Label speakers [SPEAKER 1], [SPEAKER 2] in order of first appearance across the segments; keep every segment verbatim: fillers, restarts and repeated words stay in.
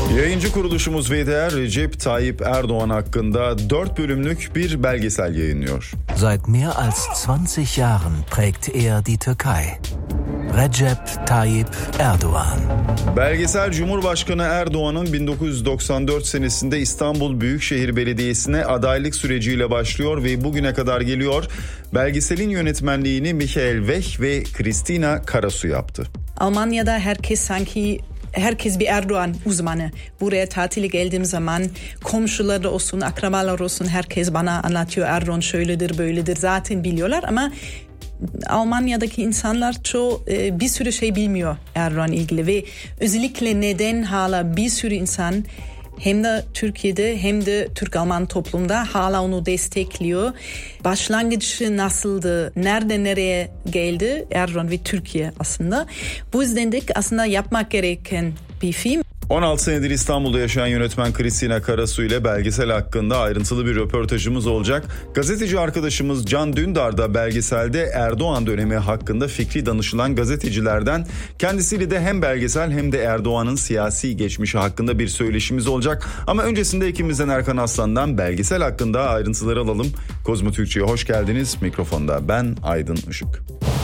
[SPEAKER 1] Yayıncı kuruluşumuz V D R, Recep Tayyip Erdoğan hakkında dört bölümlük bir belgesel yayınlıyor.
[SPEAKER 2] Seit mehr als zwanzig Jahren prägt er die Türkei. Recep Tayyip Erdoğan.
[SPEAKER 1] Belgesel, Cumhurbaşkanı Erdoğan'ın bin dokuz yüz doksan dört senesinde İstanbul Büyükşehir Belediyesi'ne adaylık süreciyle başlıyor ve bugüne kadar geliyor. Belgeselin yönetmenliğini Michael Wech ve Christina Karasu yaptı.
[SPEAKER 3] Almanya'da herkes sanki herkes bir Erdoğan uzmanı. Buraya tatile geldiğim zaman komşuları olsun, akrabalar olsun, herkes bana anlatıyor. Erdoğan şöyledir, böyledir, zaten biliyorlar ama Almanya'daki insanlar çoğu e, bir sürü şey bilmiyor Erdoğan ilgili ve özellikle neden hala bir sürü insan hem de Türkiye'de hem de Türk-Alman toplumda hala onu destekliyor. Başlangıcı nasıldı, nerede nereye geldi Erdoğan ve Türkiye aslında. Bu yüzden de aslında yapmak gereken bir film.
[SPEAKER 1] on altı senedir İstanbul'da yaşayan yönetmen Christina Karasu ile belgesel hakkında ayrıntılı bir röportajımız olacak. Gazeteci arkadaşımız Can Dündar da belgeselde Erdoğan dönemi hakkında fikri danışılan gazetecilerden. Kendisiyle de hem belgesel hem de Erdoğan'ın siyasi geçmişi hakkında bir söyleşimiz olacak. Ama öncesinde ikimizden Erkan Aslan'dan belgesel hakkında ayrıntıları alalım. Kozmo Türkçe'ye hoş geldiniz. Mikrofonda ben Aydın Işık.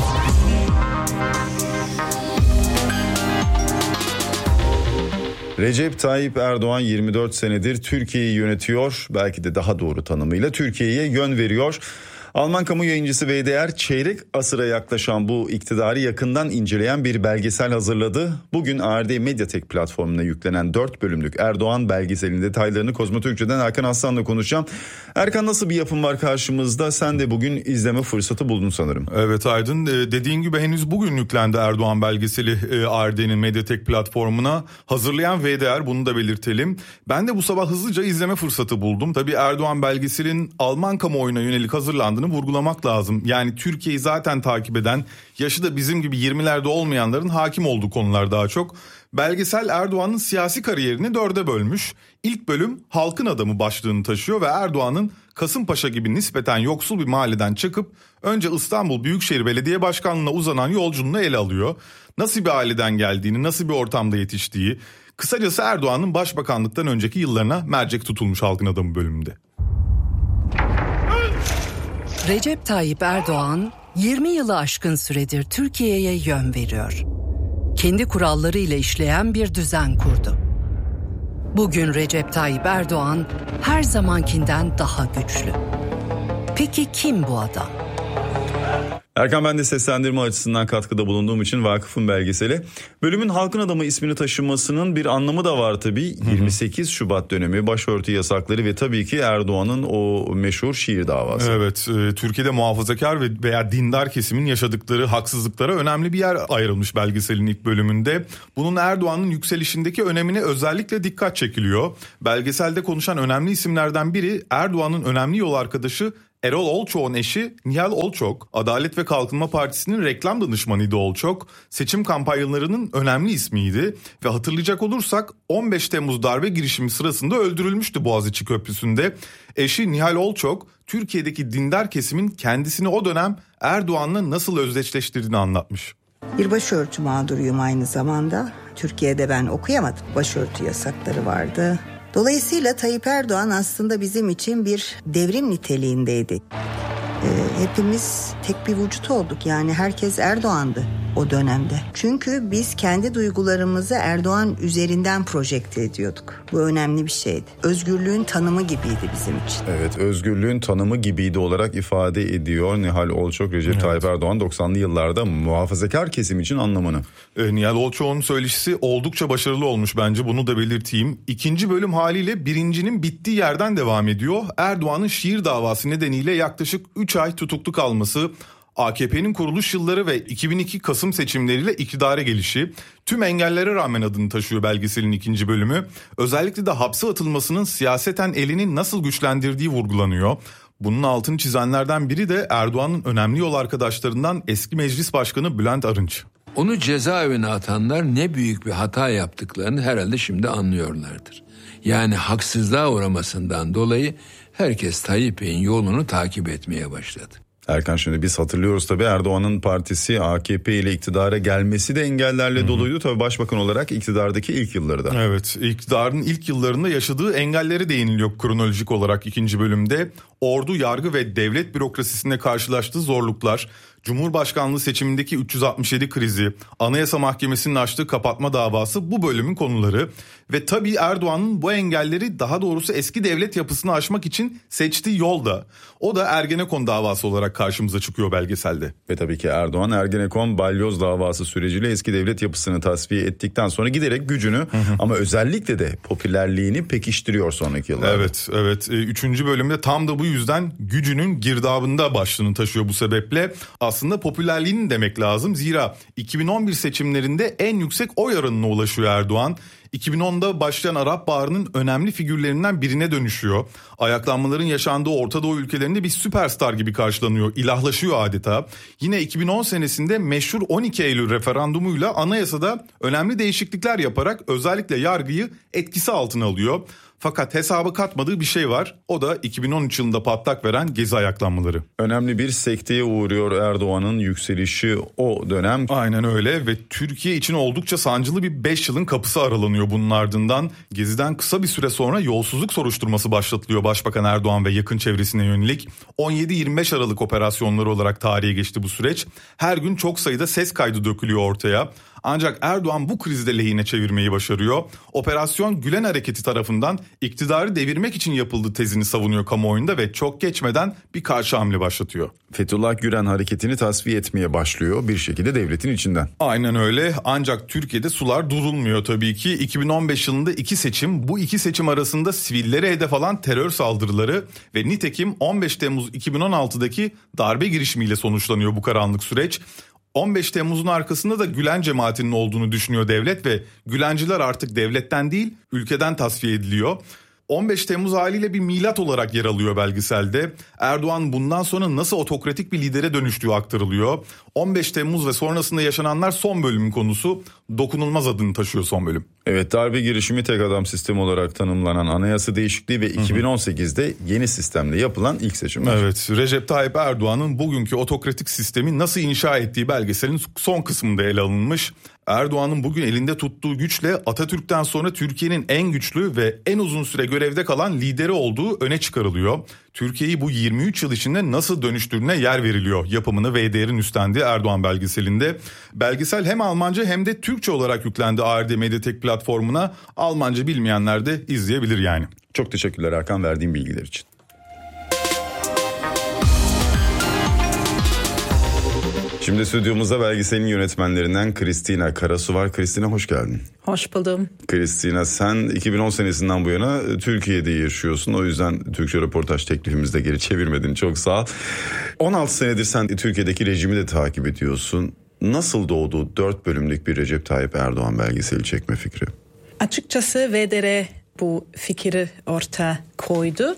[SPEAKER 1] Recep Tayyip Erdoğan yirmi dört senedir Türkiye'yi yönetiyor. Belki de daha doğru tanımıyla Türkiye'ye yön veriyor. Alman kamu yayıncısı V D R çeyrek asıra yaklaşan bu iktidarı yakından inceleyen bir belgesel hazırladı. Bugün A R D Mediatek platformuna yüklenen dört bölümlük Erdoğan belgeselinin detaylarını Kozmo Türkçe'den Erkan Aslan'la konuşacağım. Erkan, nasıl bir yapım var karşımızda? Sen de bugün izleme fırsatı buldun sanırım.
[SPEAKER 4] Evet Aydın, dediğin gibi henüz bugün yüklendi Erdoğan belgeseli A R D'nin Mediatek platformuna. Hazırlayan V D R, bunu da belirtelim. Ben de bu sabah hızlıca izleme fırsatı buldum. Tabii Erdoğan belgeselin Alman kamuoyuna yönelik hazırlandığını vurgulamak lazım. Yani Türkiye'yi zaten takip eden, yaşı da bizim gibi yirmilerde olmayanların hakim olduğu konular daha çok. Belgesel Erdoğan'ın siyasi kariyerini dörde bölmüş. İlk bölüm halkın adamı başlığını taşıyor ve Erdoğan'ın Kasımpaşa gibi nispeten yoksul bir mahalleden çıkıp önce İstanbul Büyükşehir Belediye Başkanlığı'na uzanan yolculuğunu ele alıyor. Nasıl bir aileden geldiğini, nasıl bir ortamda yetiştiği, kısacası Erdoğan'ın başbakanlıktan önceki yıllarına mercek tutulmuş halkın adamı bölümünde.
[SPEAKER 5] Recep Tayyip Erdoğan yirmi yılı aşkın süredir Türkiye'ye yön veriyor. Kendi kurallarıyla işleyen bir düzen kurdu. Bugün Recep Tayyip Erdoğan her zamankinden daha güçlü. Peki kim bu adam?
[SPEAKER 1] Erkan, ben de seslendirme açısından katkıda bulunduğum için vakıfın belgeseli. Bölümün halkın adamı ismini taşımasının bir anlamı da var tabii. yirmi sekiz Şubat dönemi, başörtü yasakları ve tabii ki Erdoğan'ın o meşhur şiir davası.
[SPEAKER 4] Evet, e, Türkiye'de muhafazakar ve veya dindar kesimin yaşadıkları haksızlıklara önemli bir yer ayrılmış belgeselin ilk bölümünde. Bunun Erdoğan'ın yükselişindeki önemine özellikle dikkat çekiliyor. Belgeselde konuşan önemli isimlerden biri Erdoğan'ın önemli yol arkadaşı Erol Olçok'un eşi Nihal Olçok. Adalet ve Kalkınma Partisi'nin reklam danışmanıydı Olçok. Seçim kampanyalarının önemli ismiydi ve hatırlayacak olursak on beş Temmuz darbe girişimi sırasında öldürülmüştü Boğaziçi Köprüsü'nde. Eşi Nihal Olçok, Türkiye'deki dindar kesimin kendisini o dönem Erdoğan'la nasıl özdeşleştirdiğini anlatmış.
[SPEAKER 6] Bir başörtü mağduruyum aynı zamanda. Türkiye'de ben okuyamadım. Başörtü yasakları vardı. Dolayısıyla Tayyip Erdoğan aslında bizim için bir devrim niteliğindeydi. Ee, hepimiz tek bir vücut olduk. Yani herkes Erdoğan'dı o dönemde. Çünkü biz kendi duygularımızı Erdoğan üzerinden projekte ediyorduk. Bu önemli bir şeydi. Özgürlüğün tanımı gibiydi bizim için.
[SPEAKER 1] Evet, özgürlüğün tanımı gibiydi olarak ifade ediyor Nihal Olçok, Recep evet. Tayyip Erdoğan doksanlı yıllarda muhafazakar kesim için anlamını.
[SPEAKER 4] E, Nihal Olçok'un söyleşisi oldukça başarılı olmuş bence, bunu da belirteyim. İkinci bölüm haliyle birincinin bittiği yerden devam ediyor. Erdoğan'ın şiir davası nedeniyle yaklaşık üç ay tutuklu kalması, A K P'nin kuruluş yılları ve iki bin iki Kasım seçimleriyle iktidara gelişi, tüm engellere rağmen adını taşıyor belgeselin ikinci bölümü. Özellikle de hapse atılmasının siyaseten elini nasıl güçlendirdiği vurgulanıyor. Bunun altını çizenlerden biri de Erdoğan'ın önemli yol arkadaşlarından eski meclis başkanı Bülent Arınç.
[SPEAKER 7] Onu cezaevine atanlar ne büyük bir hata yaptıklarını herhalde şimdi anlıyorlardır. Yani haksızlığa uğramasından dolayı herkes Tayyip Bey'in yolunu takip etmeye başladı.
[SPEAKER 1] Erkan, şimdi biz hatırlıyoruz tabii, Erdoğan'ın partisi A K P ile iktidara gelmesi de engellerle Hı-hı. doluydu. Tabii başbakan olarak iktidardaki ilk yılları da.
[SPEAKER 4] Evet, iktidarın ilk yıllarında yaşadığı engelleri değiniliyor kronolojik olarak ikinci bölümde. Ordu, yargı ve devlet bürokrasisinde karşılaştığı zorluklar, Cumhurbaşkanlığı seçimindeki üç yüz altmış yedi krizi, Anayasa Mahkemesi'nin açtığı kapatma davası bu bölümün konuları. Ve tabii Erdoğan'ın bu engelleri, daha doğrusu eski devlet yapısını aşmak için seçtiği yol da, o da Ergenekon davası olarak karşımıza çıkıyor belgeselde.
[SPEAKER 1] Ve tabii ki Erdoğan Ergenekon balyoz davası süreciyle eski devlet yapısını tasfiye ettikten sonra giderek gücünü hı hı. ama özellikle de popülerliğini pekiştiriyor sonraki yıllarda.
[SPEAKER 4] Evet, evet. Üçüncü bölümde tam da bu yüzden gücünün girdabında başlığını taşıyor bu sebeple. Aslında popülerliğini demek lazım. Zira iki bin on bir seçimlerinde en yüksek oy oranına ulaşıyor Erdoğan. iki bin onda başlayan Arap Baharı'nın önemli figürlerinden birine dönüşüyor. Ayaklanmaların yaşandığı Orta Doğu ülkelerinde bir süperstar gibi karşılanıyor, ilahlaşıyor adeta. Yine iki bin on senesinde meşhur on iki Eylül referandumuyla anayasada önemli değişiklikler yaparak özellikle yargıyı etkisi altına alıyor. Fakat hesaba katmadığı bir şey var. O da iki bin on üç yılında patlak veren Gezi ayaklanmaları.
[SPEAKER 1] Önemli bir sekteye uğruyor Erdoğan'ın yükselişi o dönem.
[SPEAKER 4] Aynen öyle ve Türkiye için oldukça sancılı bir beş yılın kapısı aralanıyor bunun ardından. Gezi'den kısa bir süre sonra yolsuzluk soruşturması başlatılıyor Başbakan Erdoğan ve yakın çevresine yönelik. on yedi yirmi beş Aralık operasyonları olarak tarihe geçti bu süreç. Her gün çok sayıda ses kaydı dökülüyor ortaya. Ancak Erdoğan bu krizde lehine çevirmeyi başarıyor. Operasyon Gülen Hareketi tarafından iktidarı devirmek için yapıldığı tezini savunuyor kamuoyunda ve çok geçmeden bir karşı hamle başlatıyor.
[SPEAKER 1] Fethullah Gülen hareketini tasfiye etmeye başlıyor bir şekilde devletin içinden.
[SPEAKER 4] Aynen öyle, ancak Türkiye'de sular durulmuyor tabii ki. iki bin on beş yılında iki seçim, bu iki seçim arasında sivillere hedef alan terör saldırıları ve nitekim on beş Temmuz iki bin on altıdaki darbe girişimiyle sonuçlanıyor bu karanlık süreç. on beş Temmuz'un arkasında da Gülen cemaatinin olduğunu düşünüyor devlet ve Gülenciler artık devletten değil ülkeden tasfiye ediliyor. on beş Temmuz haliyle bir milat olarak yer alıyor belgeselde. Erdoğan bundan sonra nasıl otokratik bir lidere dönüştüğü aktarılıyor. on beş Temmuz ve sonrasında yaşananlar son bölümün konusu. Dokunulmaz adını taşıyor son bölüm.
[SPEAKER 1] Evet, darbe girişimi, tek adam sistemi olarak tanımlanan anayasa değişikliği ve iki bin on sekizde yeni sistemle yapılan ilk seçimler.
[SPEAKER 4] Evet, Recep Tayyip Erdoğan'ın bugünkü otokratik sistemi nasıl inşa ettiği belgeselin son kısmında ele alınmış. Erdoğan'ın bugün elinde tuttuğu güçle Atatürk'ten sonra Türkiye'nin en güçlü ve en uzun süre görevde kalan lideri olduğu öne çıkarılıyor. Türkiye'yi bu yirmi üç yıl içinde nasıl dönüştüğüne yer veriliyor yapımını V D R'in üstlendiği Erdoğan belgeselinde. Belgesel hem Almanca hem de Türkçe olarak yüklendi A R D Mediatek platformuna. Almanca bilmeyenler de izleyebilir yani.
[SPEAKER 1] Çok teşekkürler Erkan, verdiğin bilgiler için. Şimdi stüdyomuzda belgeselin yönetmenlerinden Kristina Karasu var. Kristina, hoş geldin.
[SPEAKER 3] Hoş buldum.
[SPEAKER 1] Kristina, sen iki bin on senesinden bu yana Türkiye'de yaşıyorsun. O yüzden Türkçe röportaj teklifimizde geri çevirmedin. Çok sağ ol. on altı senedir sen Türkiye'deki rejimi de takip ediyorsun. Nasıl doğdu dört bölümlük bir Recep Tayyip Erdoğan belgeseli çekme fikri?
[SPEAKER 3] Açıkçası V D R bu fikri ortaya koydu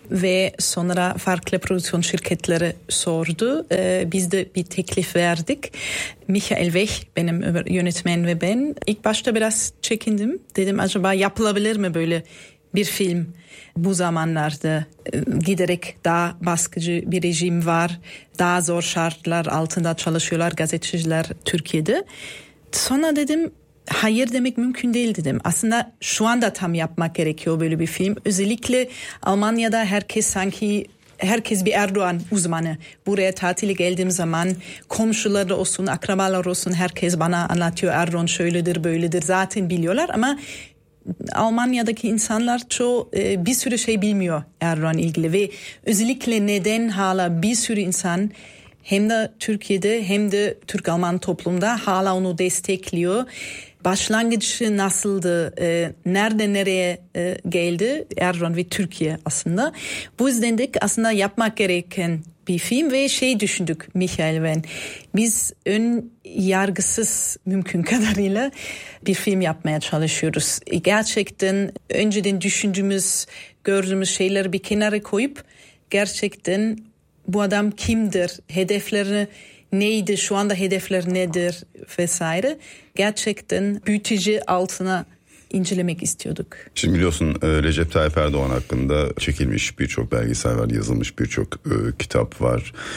[SPEAKER 3] ve sonra farklı prodüksiyon şirketleri sordu. Ee, biz de bir teklif verdik. Michael Wech, benim yönetmen ve ben ilk başta biraz çekindim. Dedim acaba yapılabilir mi böyle bir film? Bu zamanlarda giderek daha baskıcı bir rejim var. Daha zor şartlar altında çalışıyorlar gazeteciler Türkiye'de. Sonra dedim hayır demek mümkün değil dedim. Aslında şu anda tam yapmak gerekiyor böyle bir film. Özellikle Almanya'da herkes sanki herkes bir Erdoğan uzmanı. Buraya tatile geldiğim zaman komşuları olsun, akrabalar olsun herkes bana anlatıyor. Erdoğan şöyledir, böyledir. Zaten biliyorlar ama Almanya'daki insanlar çoğu e, bir sürü şey bilmiyor Erdoğan ilgili ve özellikle neden hala bir sürü insan hem de Türkiye'de hem de Türk-Alman toplumda hala onu destekliyor. Başlangıcı nasıldı, e, nerede nereye e, geldi Erdoğan ve Türkiye aslında. Bu yüzden de aslında yapmak gereken bir film ve şey düşündük Michael ve biz ön yargısız mümkün kadarıyla bir film yapmaya çalışıyoruz. Gerçekten önceden düşündüğümüz, gördüğümüz şeyleri bir kenara koyup gerçekten bu adam kimdir, hedefleri neydi, şu anda hedefler nedir vesaire. Gerçekten büyütücü altına incelemek istiyorduk.
[SPEAKER 1] Şimdi biliyorsun Recep Tayyip Erdoğan hakkında çekilmiş birçok belgesel var, yazılmış birçok e, kitap var.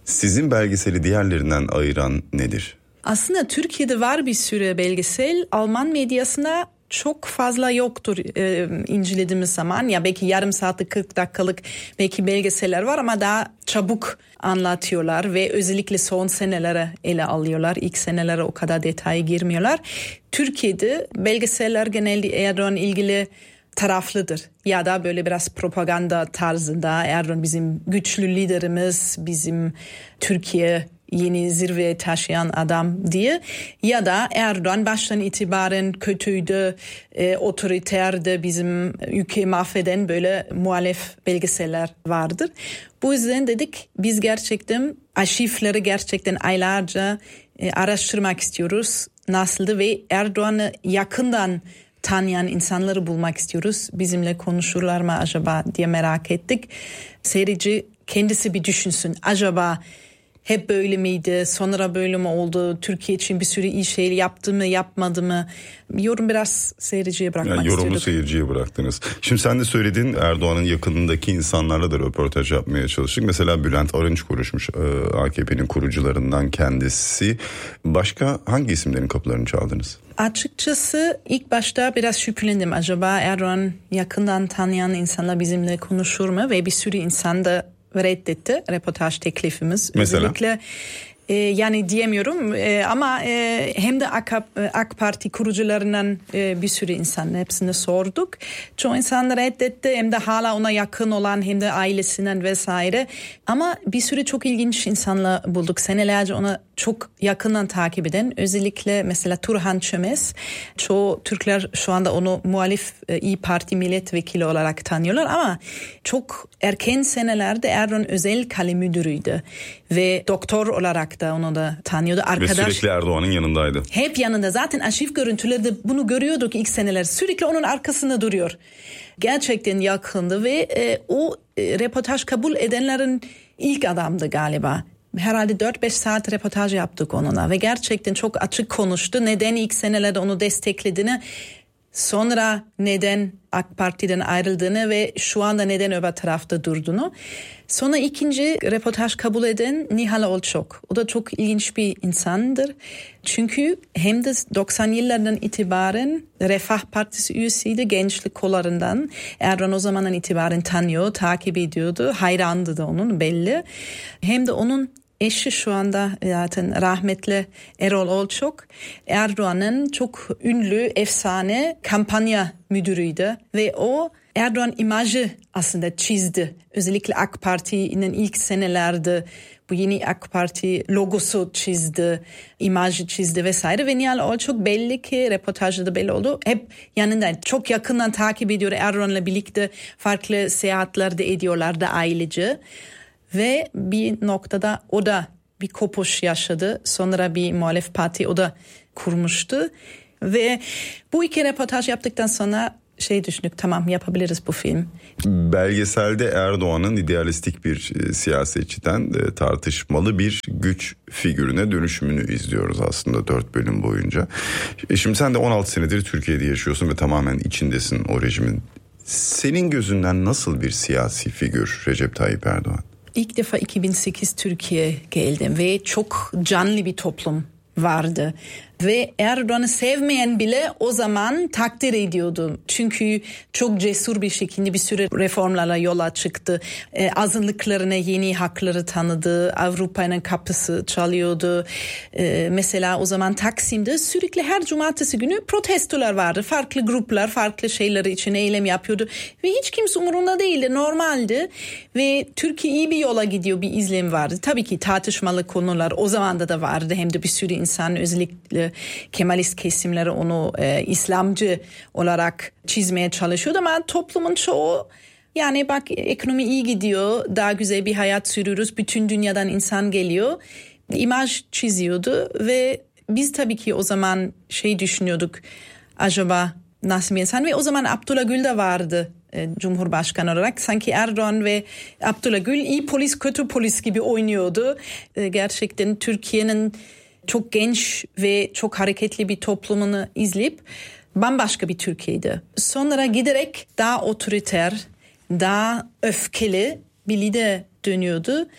[SPEAKER 1] Sizin belgeseli diğerlerinden ayıran nedir?
[SPEAKER 3] Aslında Türkiye'de var bir sürü belgesel. Alman medyasında çok fazla yoktur e, incelediğimiz zaman. Ya belki yarım saatlik, kırk dakikalık belki belgeseller var ama daha çabuk anlatıyorlar ve özellikle son senelere ele alıyorlar. İlk senelere o kadar detaya girmiyorlar. Türkiye'de belgeseller genelde Erdoğan'la ilgili taraflıdır. Ya da böyle biraz propaganda tarzında Erdoğan bizim güçlü liderimiz, bizim Türkiye yeni zirveye taşıyan adam diye, ya da Erdoğan baştan itibaren kötüydü, e, otoriterdi, bizim ülkeyi mahveden böyle muhalif belgeseller vardır. Bu yüzden dedik biz gerçekten arşivleri gerçekten aylarca e, araştırmak istiyoruz. Nasıldı ve Erdoğan'ı yakından tanıyan insanları bulmak istiyoruz. Bizimle konuşurlar mı acaba diye merak ettik. Seyirci kendisi bir düşünsün. Acaba hep böyle miydi? Sonra böyle mi oldu? Türkiye için bir sürü iyi şey yaptı mı, yapmadı mı? Yorum biraz seyirciye bırakmak
[SPEAKER 1] yani yorumu
[SPEAKER 3] istiyorduk.
[SPEAKER 1] seyirciye bıraktınız. Şimdi sen de söyledin, Erdoğan'ın yakınındaki insanlarla da röportaj yapmaya çalıştık. Mesela Bülent Arınç konuşmuş, A K P'nin kurucularından kendisi. Başka hangi isimlerin kapılarını çaldınız?
[SPEAKER 3] Açıkçası ilk başta biraz şüphelendim. Acaba Erdoğan yakından tanıyan insanla bizimle konuşur mu? Ve bir sürü insan da reddetti reportaj teklifimiz.
[SPEAKER 1] Mesela?
[SPEAKER 3] Özellikle e, yani diyemiyorum e, ama e, hem de AK, AK Parti kurucularından e, bir sürü insan hepsini sorduk. Çoğu insan reddetti, hem de hala ona yakın olan hem de ailesinden vesaire. Ama bir sürü çok ilginç insanla bulduk. Senelerce ona çok yakından takip eden, özellikle mesela Turhan Çömez. Çoğu Türkler şu anda onu muhalif e, İYİ Parti milletvekili olarak tanıyorlar ama çok erken senelerde Erdoğan özel kale müdürüydü ve doktor olarak da onu da tanıyordu. Arkadaş,
[SPEAKER 1] ve sürekli Erdoğan'ın yanındaydı.
[SPEAKER 3] Hep yanında. Zaten arşiv görüntülerde bunu görüyorduk ilk seneler. Sürekli onun arkasında duruyor. Gerçekten yakındı ve e, o e, reportaj kabul edenlerin ilk adamdı galiba. Herhalde dört beş saat reportaj yaptık onunla ve gerçekten çok açık konuştu. Neden ilk senelerde onu desteklediğini, sonra neden AK Parti'den ayrıldığını ve şu anda neden öbür tarafta durduğunu. Sonra ikinci reportaj kabul eden Nihal Olçok. O da çok ilginç bir insandır. Çünkü hem de doksan yıllardan itibaren Refah Partisi üyesiydi, gençlik kollarından. Erdoğan o zamandan itibaren tanıyor, takip ediyordu. Hayrandı da onun, belli. Hem de onun eşi şu anda zaten rahmetli Erol Olçok, Erdoğan'ın çok ünlü, efsane kampanya müdürüydü ve o Erdoğan imajı aslında çizdi. Özellikle AK Parti'nin ilk senelerde bu yeni AK Parti logosu çizdi, imajı çizdi vesaire ve Nihal Olçok belli ki reportajda da belli oldu. Hep yanındaydı. Çok yakından takip ediyor. Erdoğan'la birlikte farklı seyahatlerde ediyorlardı ailece. Ve bir noktada o da bir kopuş yaşadı. Sonra bir muhalif parti o da kurmuştu. Ve bu iki reportaj yaptıktan sonra şey düşündük, tamam yapabiliriz bu film.
[SPEAKER 1] Belgeselde Erdoğan'ın idealistik bir e, siyasetçiden e, tartışmalı bir güç figürüne dönüşümünü izliyoruz aslında dört bölüm boyunca. E, şimdi sen de on altı senedir Türkiye'de yaşıyorsun ve tamamen içindesin o rejimin. Senin gözünden nasıl bir siyasi figür Recep Tayyip Erdoğan?
[SPEAKER 3] İlk defa iki bin sekiz Türkiye'ye geldim ve çok canlı bir toplum vardı. Ve Erdoğan'ı sevmeyen bile o zaman takdir ediyordu. Çünkü çok cesur bir şekilde bir sürü reformlarla yola çıktı. E, azınlıklarına yeni hakları tanıdı. Avrupa'nın kapısı çalıyordu. E, mesela o zaman Taksim'de sürekli her cumartesi günü protestolar vardı. Farklı gruplar farklı şeyleri için eylem yapıyordu. Ve hiç kimse umurunda değildi. Normaldi. Ve Türkiye iyi bir yola gidiyor, bir izlenim vardı. Tabii ki tartışmalı konular o zamanda da vardı. Hem de bir sürü insan, özellikle Kemalist kesimleri onu e, İslamcı olarak çizmeye çalışıyordu ama toplumun çoğu yani bak ekonomi iyi gidiyor, daha güzel bir hayat sürüyoruz, bütün dünyadan insan geliyor, imaj çiziyordu ve biz tabii ki o zaman şey düşünüyorduk, acaba nasıl bir insan, ve o zaman Abdullah Gül de vardı e, Cumhurbaşkanı olarak. Sanki Erdoğan ve Abdullah Gül iyi polis kötü polis gibi oynuyordu. E, gerçekten Türkiye'nin çok genç ve çok hareketli bir toplumunu izleyip bambaşka bir Türkiye'ydi. Sonra giderek daha otoriter, daha öfkeli bir lider dönüyordu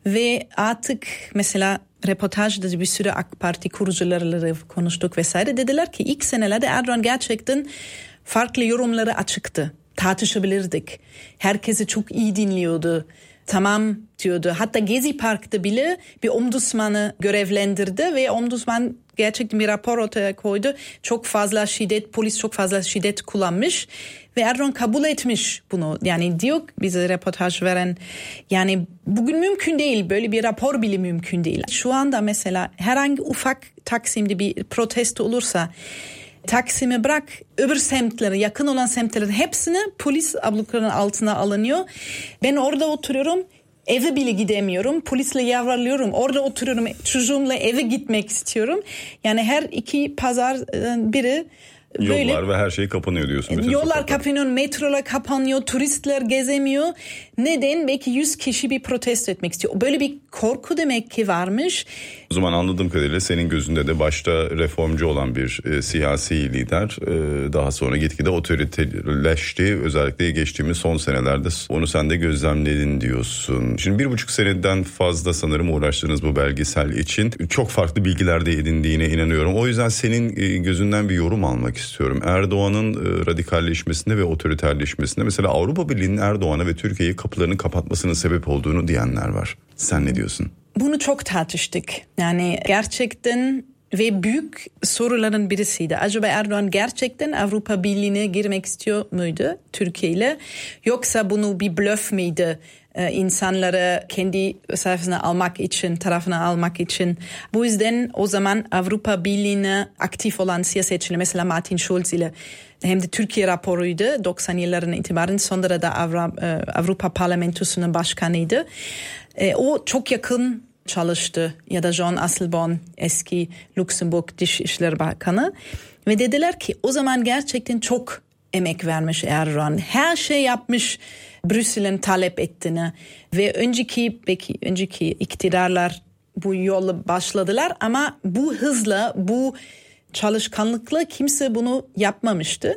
[SPEAKER 3] Ve artık mesela reportajda bir sürü AK Parti kurucularıyla konuştuk vesaire. Dediler ki ilk senelerde Erdoğan gerçekten farklı yorumları açıktı. Tartışabilirdik. Herkesi çok iyi dinliyordu. Tamam diyordu. Hatta Gezi Park'ta bile bir ombudsmanı görevlendirdi ve ombudsman gerçekten bir rapor ortaya koydu. Çok fazla şiddet, polis çok fazla şiddet kullanmış ve Erdoğan kabul etmiş bunu. Yani diyor bize röportaj veren, yani bugün mümkün değil, böyle bir rapor bile mümkün değil. Şu anda mesela herhangi ufak Taksim'de bir protesto olursa Taksim'i bırak, öbür semtleri, yakın olan semtlerin hepsini polis abluklarının altına alınıyor. Ben orada oturuyorum, eve bile gidemiyorum, polisle yalvarıyorum. Orada oturuyorum, çocuğumla eve gitmek istiyorum. Yani her iki pazar biri böyle...
[SPEAKER 1] Yollar ve her şey kapanıyor diyorsun.
[SPEAKER 3] Yollar kapanıyor, metrolar kapanıyor, turistler gezemiyor. Neden? Belki yüz kişi bir protesto etmek istiyor. Böyle bir korku demek ki varmış.
[SPEAKER 1] O zaman anladığım kadarıyla senin gözünde de başta reformcu olan bir e, siyasi lider e, daha sonra gitgide otoriterleşti. Özellikle geçtiğimiz son senelerde onu sen de gözlemledin diyorsun. Şimdi bir buçuk seneden fazla sanırım uğraştığınız bu belgesel için çok farklı bilgiler de edindiğine inanıyorum. O yüzden senin e, gözünden bir yorum almak istiyorum. Erdoğan'ın e, radikalleşmesinde ve otoriterleşmesinde mesela Avrupa Birliği'nin Erdoğan'a ve Türkiye'yi kapılarının kapatmasının sebep olduğunu diyenler var. Sen ne diyorsun?
[SPEAKER 3] Bunu çok tartıştık. Yani gerçekten ve büyük soruların birisiydi. Acaba Erdoğan gerçekten Avrupa Birliği'ne girmek istiyor muydu Türkiye ile? Yoksa bunu bir blöf miydi? Ee, insanları kendi sayfasına almak için, tarafına almak için. Bu yüzden o zaman Avrupa Birliği'ne aktif olan siyasetçiler, mesela Martin Schulz ile hem de Türkiye raporuydu doksan yıllarından itibaren, sonra da Avrupa, Avrupa Parlamentosu'nun başkanıydı. E, o çok yakın çalıştı, ya da John Asselborn, eski Luxemburg Dışişleri Bakanı, ve dediler ki o zaman gerçekten çok emek vermiş Erdoğan, her şey yapmış Brüksel'in talep ettiğini ve önceki belki önceki iktidarlar bu yolla başladılar ama bu hızla, bu çalışkanlıkla kimse bunu yapmamıştı.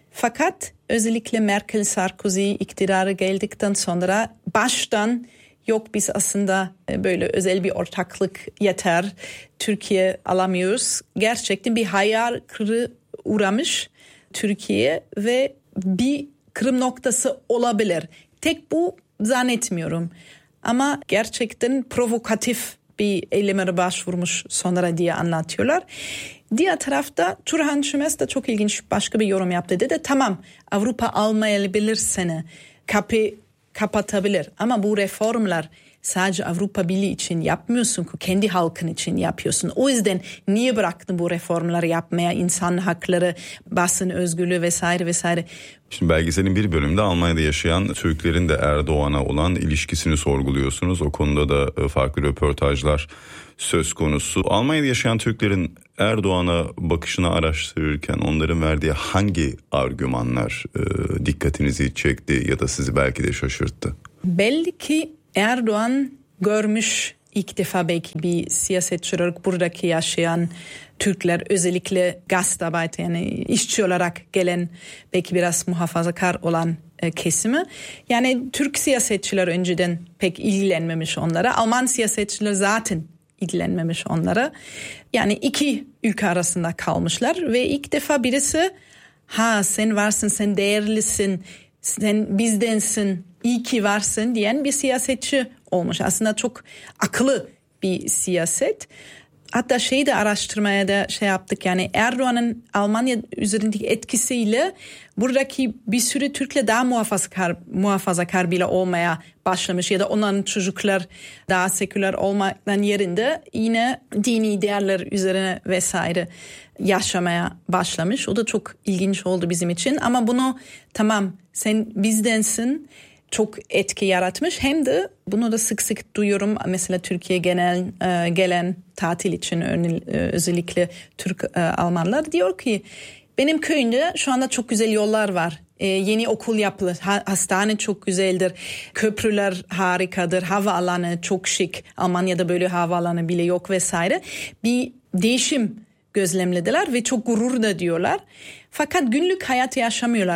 [SPEAKER 3] Fakat özellikle Merkel, Sarkozy iktidarı geldikten sonra baştan yok, biz aslında böyle özel bir ortaklık yeter, Türkiye alamıyoruz. Gerçekten bir hayal kırığı uğramış Türkiye ve bir kırım noktası olabilir. Tek bu zannetmiyorum. Ama gerçekten provokatif bir eyleme başvurmuş sonra diye anlatıyorlar. Diğer tarafta Turhan Şümes de çok ilginç başka bir yorum yaptı. Dedi tamam, Avrupa almayabilir seni, kapı kapatabilir ama bu reformlar sadece Avrupa Birliği için yapmıyorsun ki, kendi halkın için yapıyorsun. O yüzden niye bıraktın bu reformları yapmaya, insan hakları, basın özgürlüğü vesaire vesaire.
[SPEAKER 1] Şimdi belgeselin bir bölümünde Almanya'da yaşayan Türklerin de Erdoğan'a olan ilişkisini sorguluyorsunuz. O konuda da farklı röportajlar söz konusu. Almanya'da yaşayan Türklerin Erdoğan'a bakışını araştırırken onların verdiği hangi argümanlar e, dikkatinizi çekti ya da sizi belki de şaşırttı?
[SPEAKER 3] Belli ki Erdoğan görmüş ilk defa belki bir siyasetçi olarak buradaki yaşayan Türkler, özellikle gastarbeiter, yani işçi olarak gelen belki biraz muhafazakar olan e, kesimi. Yani Türk siyasetçiler önceden pek ilgilenmemiş onlara. Alman siyasetçiler zaten ilgilenmemiş onlara. Yani iki ülke arasında kalmışlar ve ilk defa birisi ha sen varsın, sen değerlisin, sen bizdensin, iyi ki varsın diyen bir siyasetçi olmuş. Aslında çok akıllı bir siyaset. Hatta şeyi de araştırmaya da şey yaptık, yani Erdoğan'ın Almanya üzerindeki etkisiyle buradaki bir sürü Türk'le daha muhafazakar, muhafazakar bile olmaya başlamış ya da onların çocuklar daha seküler olmaktan yerinde yine dini değerler üzerine vesaire yaşamaya başlamış. O da çok ilginç oldu bizim için ama bunu tamam sen bizdensin çok etki yaratmış. Hem de bunu da sık sık duyuyorum. Mesela Türkiye genel e, gelen tatil için örne, e, özellikle Türk e, Almanlar diyor ki benim köyümde şu anda çok güzel yollar var. E, yeni okul yapılır. Ha, hastane çok güzeldir. Köprüler harikadır. Havaalanı çok şık. Almanya'da böyle havaalanı bile yok vesaire. Bir değişim gözlemlediler ve çok gurur da diyorlar. Fakat günlük hayat yaşamıyorlar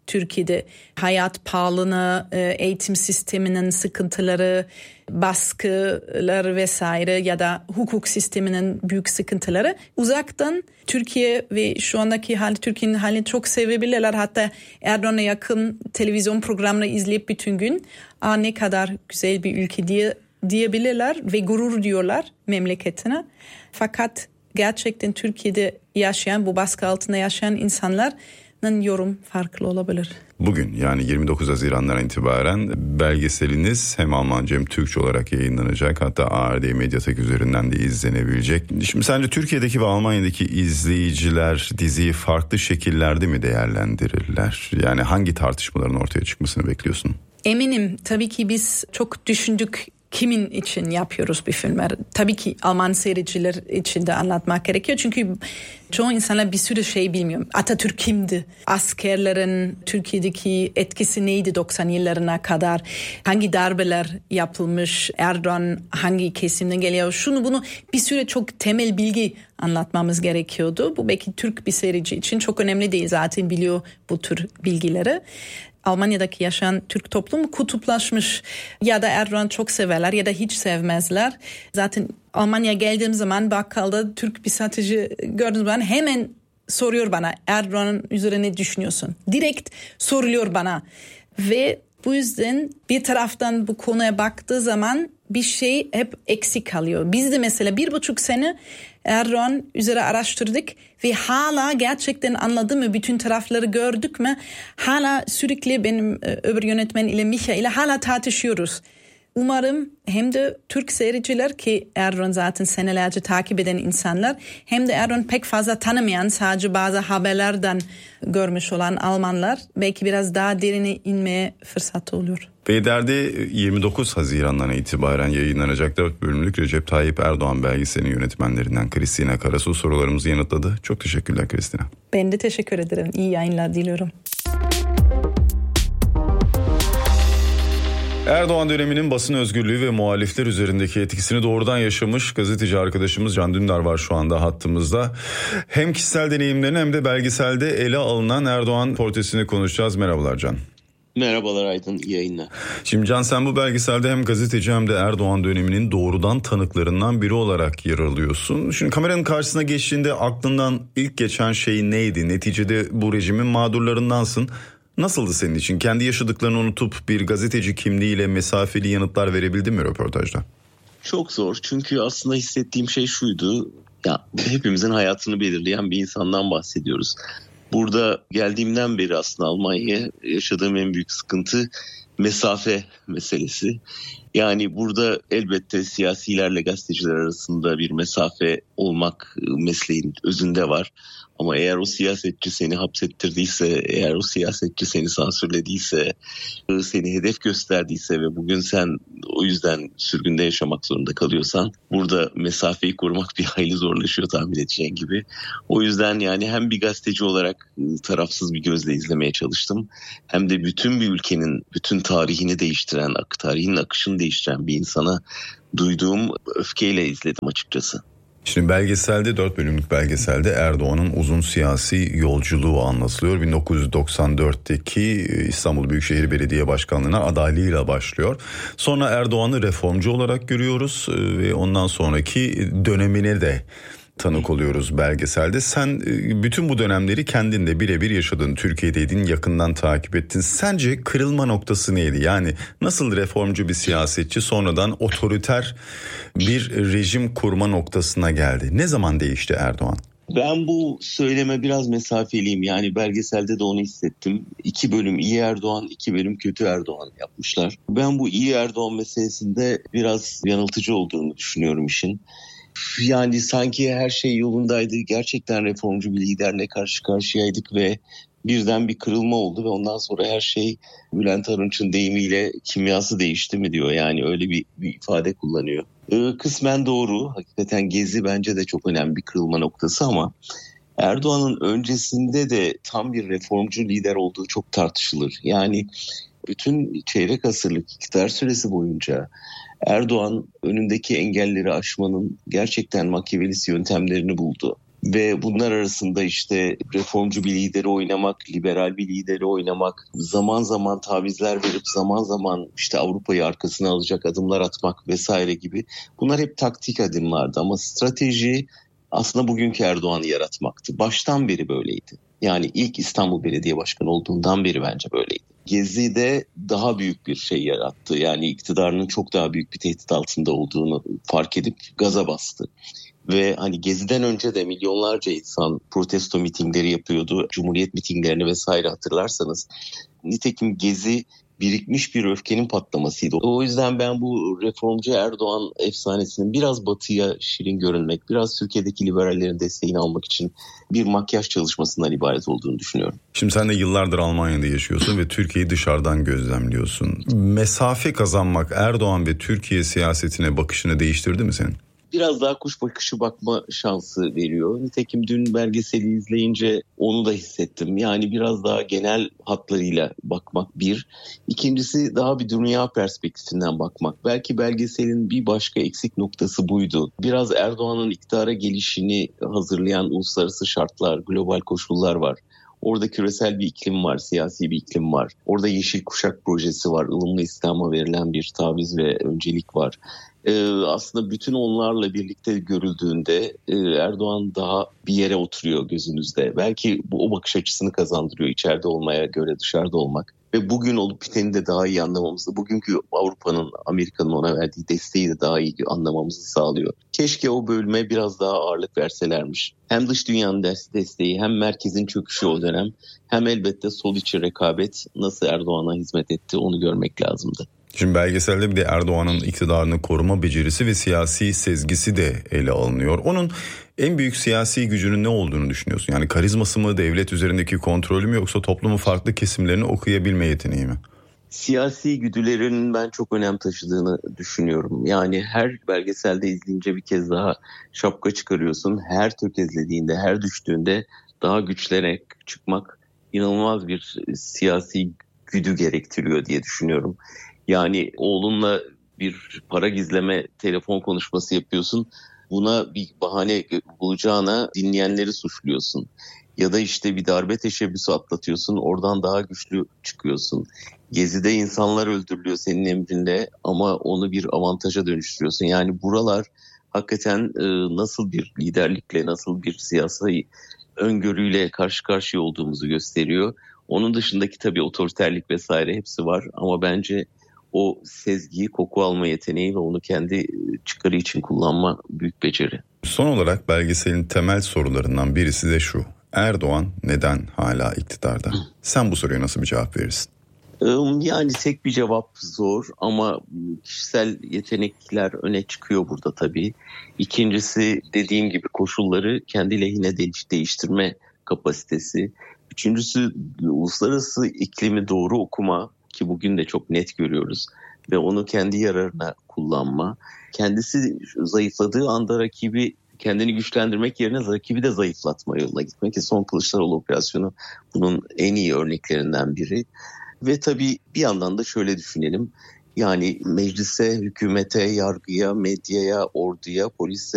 [SPEAKER 3] Türkiye'de. Hayat pahalılığı, eğitim sisteminin sıkıntıları, baskılar vesaire ya da hukuk sisteminin büyük sıkıntıları. Uzaktan Türkiye ve şu andaki hali, Türkiye'nin halini çok sevebilirler. Hatta Erdoğan'a yakın televizyon programını izleyip bütün gün Aa, ne kadar güzel bir ülke diye diyebilirler ve gurur diyorlar memleketine. Fakat gerçekten Türkiye'de yaşayan, bu baskı altında yaşayan insanların yorum farklı olabilir.
[SPEAKER 1] Bugün yani yirmi dokuz Haziran'dan itibaren belgeseliniz hem Almanca hem Türkçe olarak yayınlanacak. Hatta A R D Mediatek üzerinden de izlenebilecek. Şimdi sence Türkiye'deki ve Almanya'daki izleyiciler diziyi farklı şekillerde mi değerlendirirler? Yani hangi tartışmaların ortaya çıkmasını bekliyorsun?
[SPEAKER 3] Eminim, tabii ki biz çok düşündük. Kimin için yapıyoruz bir filmler? Tabii ki Alman seyirciler için de anlatmak gerekiyor. Çünkü çoğu insanlar bir sürü şey bilmiyor. Atatürk kimdi? Askerlerin Türkiye'deki etkisi neydi doksan yıllarına kadar? Hangi darbeler yapılmış? Erdoğan hangi kesimden geliyor? Şunu bunu bir sürü çok temel bilgi anlatmamız gerekiyordu. Bu belki Türk bir seyirci için çok önemli değil. Zaten biliyor bu tür bilgileri. Almanya'daki yaşayan Türk toplumu kutuplaşmış. Ya da Erdoğan çok severler ya da hiç sevmezler. Zaten Almanya'ya geldiğim zaman bakkalda Türk bir satıcı gördüğüm zaman hemen soruyor bana, Erdoğan'ın üzerine ne düşünüyorsun? Direkt soruluyor bana. Ve bu yüzden bir taraftan bu konuya baktığı zaman bir şey hep eksik kalıyor. Biz de mesela bir buçuk sene Erdoğan üzere araştırdık ve hala gerçekten anladı mı, bütün tarafları gördük mü? Hala sürekli benim öbür yönetmen ile Micha ile hala tartışıyoruz. Umarım hem de Türk seyirciler, ki Erdoğan zaten senelerce takip eden insanlar, hem de Erdoğan pek fazla tanımayan, sadece bazı haberlerden görmüş olan Almanlar belki biraz daha derine inmeye fırsatı oluyor.
[SPEAKER 1] V D R'de yirmi dokuz Haziran'dan itibaren yayınlanacak dört bölümlük Recep Tayyip Erdoğan belgeselinin yönetmenlerinden Kristina Karasu sorularımızı yanıtladı. Çok teşekkürler Kristina.
[SPEAKER 3] Ben de teşekkür ederim. İyi yayınlar diliyorum.
[SPEAKER 1] Erdoğan döneminin basın özgürlüğü ve muhalifler üzerindeki etkisini doğrudan yaşamış gazeteci arkadaşımız Can Dündar var şu anda hattımızda. Hem kişisel deneyimlerini hem de belgeselde ele alınan Erdoğan portresini konuşacağız. Merhabalar Can.
[SPEAKER 8] Merhabalar Aydın, iyi yayınlar.
[SPEAKER 1] Şimdi Can, sen bu belgeselde hem gazeteci hem de Erdoğan döneminin doğrudan tanıklarından biri olarak yer alıyorsun. Şimdi kameranın karşısına geçtiğinde aklından ilk geçen şey neydi? Neticede bu rejimin mağdurlarındansın. Nasıldı senin için? Kendi yaşadıklarını unutup bir gazeteci kimliğiyle mesafeli yanıtlar verebildin mi röportajda?
[SPEAKER 8] Çok zor, çünkü aslında hissettiğim şey şuydu. Ya hepimizin hayatını belirleyen bir insandan bahsediyoruz. Burada geldiğimden beri aslında Almanya'ya yaşadığım en büyük sıkıntı mesafe meselesi. Yani burada elbette siyasilerle gazeteciler arasında bir mesafe olmak mesleğin özünde var. Ama eğer o siyasetçi seni hapsettirdiyse, eğer o siyasetçi seni sansürlediyse, seni hedef gösterdiyse ve bugün sen o yüzden sürgünde yaşamak zorunda kalıyorsan, burada mesafeyi korumak bir hayli zorlaşıyor tahmin edeceğin gibi. O yüzden yani hem bir gazeteci olarak tarafsız bir gözle izlemeye çalıştım, hem de bütün bir ülkenin bütün tarihini değiştiren, tarihinin akışını değiştiren bir insana duyduğum öfkeyle izledim açıkçası.
[SPEAKER 1] Şimdi belgeselde, dört bölümlük belgeselde Erdoğan'ın uzun siyasi yolculuğu anlatılıyor. bin dokuz yüz doksan dörtteki İstanbul Büyükşehir Belediye Başkanlığı'na adaylığıyla başlıyor. Sonra Erdoğan'ı reformcu olarak görüyoruz ve ondan sonraki dönemine de tanık oluyoruz belgeselde. Sen bütün bu dönemleri kendin de birebir yaşadın, Türkiye'deydin, yakından takip ettin. Sence kırılma noktası neydi? Yani nasıl reformcu bir siyasetçi sonradan otoriter bir rejim kurma noktasına geldi? Ne zaman değişti Erdoğan?
[SPEAKER 8] Ben bu söyleme biraz mesafeliyim. Yani belgeselde de onu hissettim. İki bölüm iyi Erdoğan, iki bölüm kötü Erdoğan yapmışlar. Ben bu iyi Erdoğan meselesinde biraz yanıltıcı olduğunu düşünüyorum işin. Yani sanki her şey yolundaydı. Gerçekten reformcu bir liderle karşı karşıyaydık ve birden bir kırılma oldu ve ondan sonra her şey Bülent Arınç'ın deyimiyle kimyası değişti mi diyor. Yani öyle bir, bir ifade kullanıyor. Ee, kısmen doğru. Hakikaten Gezi bence de çok önemli bir kırılma noktası ama Erdoğan'ın öncesinde de tam bir reformcu lider olduğu çok tartışılır. Yani bütün çeyrek asırlık iktidar süresi boyunca Erdoğan önündeki engelleri aşmanın gerçekten Machiavellist yöntemlerini buldu. Ve bunlar arasında işte reformcu bir lideri oynamak, liberal bir lideri oynamak, zaman zaman tavizler verip zaman zaman işte Avrupa'yı arkasına alacak adımlar atmak vesaire gibi. Bunlar hep taktik adımlardı ama strateji aslında bugünkü Erdoğan'ı yaratmaktı. Baştan beri böyleydi. Yani ilk İstanbul Belediye Başkanı olduğundan beri bence böyleydi. Gezi'de daha büyük bir şey yarattı. Yani iktidarının çok daha büyük bir tehdit altında olduğunu fark edip gaza bastı. Ve hani Gezi'den önce de milyonlarca insan protesto mitingleri yapıyordu. Cumhuriyet mitinglerini vesaire hatırlarsanız. Nitekim Gezi birikmiş bir öfkenin patlamasıydı. O yüzden ben bu reformcu Erdoğan efsanesinin biraz batıya şirin görünmek, biraz Türkiye'deki liberallerin desteğini almak için bir makyaj çalışmasından ibaret olduğunu düşünüyorum.
[SPEAKER 1] Şimdi sen de yıllardır Almanya'da yaşıyorsun ve Türkiye'yi dışarıdan gözlemliyorsun. Mesafe kazanmak Erdoğan ve Türkiye siyasetine bakışını değiştirdi mi senin?
[SPEAKER 8] Biraz daha kuş bakışı bakma şansı veriyor. Nitekim dün belgeseli izleyince onu da hissettim. Yani biraz daha genel hatlarıyla bakmak bir. İkincisi daha bir dünya perspektifinden bakmak. Belki belgeselin bir başka eksik noktası buydu. Biraz Erdoğan'ın iktidara gelişini hazırlayan uluslararası şartlar, global koşullar var. Orada küresel bir iklim var, siyasi bir iklim var. Orada Yeşil Kuşak projesi var, ılımlı İslam'a verilen bir taviz ve öncelik var. Ee, aslında bütün onlarla birlikte görüldüğünde e, Erdoğan daha bir yere oturuyor gözünüzde. Belki bu o bakış açısını kazandırıyor içeride olmaya göre dışarıda olmak. Ve bugün olup biteni de daha iyi anlamamızı, bugünkü Avrupa'nın, Amerika'nın ona verdiği desteği de daha iyi anlamamızı sağlıyor. Keşke o bölüme biraz daha ağırlık verselermiş. Hem dış dünyanın desteği hem merkezin çöküşü o dönem hem elbette sol içi rekabet nasıl Erdoğan'a hizmet etti onu görmek lazımdı.
[SPEAKER 1] Şimdi belgeselde bir de Erdoğan'ın iktidarını koruma becerisi ve siyasi sezgisi de ele alınıyor. Onun en büyük siyasi gücünün ne olduğunu düşünüyorsun? Yani karizması mı, devlet üzerindeki kontrolü mü yoksa toplumun farklı kesimlerini okuyabilme yeteneği mi?
[SPEAKER 8] Siyasi güdülerin ben çok önem taşıdığını düşünüyorum. Yani her belgeselde izleyince bir kez daha şapka çıkarıyorsun. Her tökezlediğinde, her düştüğünde daha güçlenerek çıkmak inanılmaz bir siyasi güdü gerektiriyor diye düşünüyorum. Yani oğlunla bir para gizleme telefon konuşması yapıyorsun. Buna bir bahane bulacağına dinleyenleri suçluyorsun. Ya da işte bir darbe teşebbüsü atlatıyorsun. Oradan daha güçlü çıkıyorsun. Gezide insanlar öldürülüyor senin emrinde ama onu bir avantaja dönüştürüyorsun. Yani buralar hakikaten e, nasıl bir liderlikle, nasıl bir siyasi öngörüyle karşı karşıya olduğumuzu gösteriyor. Onun dışındaki tabii otoriterlik vesaire hepsi var ama bence o sezgiyi, koku alma yeteneği ve onu kendi çıkarı için kullanma büyük beceri.
[SPEAKER 1] Son olarak belgeselin temel sorularından birisi de şu. Erdoğan neden hala iktidarda? Sen bu soruya nasıl bir cevap verirsin?
[SPEAKER 8] Yani tek bir cevap zor ama kişisel yetenekler öne çıkıyor burada tabii. İkincisi dediğim gibi koşulları kendi lehine değiştirme kapasitesi. Üçüncüsü uluslararası iklimi doğru okuma ki bugün de çok net görüyoruz ve onu kendi yararına kullanma. Kendisi zayıfladığı anda rakibi kendini güçlendirmek yerine rakibi de zayıflatma yoluna gitmek ki son Kılıçdaroğlu operasyonu bunun en iyi örneklerinden biri. Ve tabii bir yandan da şöyle düşünelim. Yani meclise, hükümete, yargıya, medyaya, orduya, polise